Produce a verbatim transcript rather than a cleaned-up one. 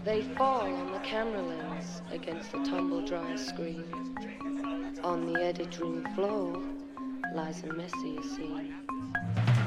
They fall on the camera lens against the tumble-dry screen. On the edit room floor lies a messier scene.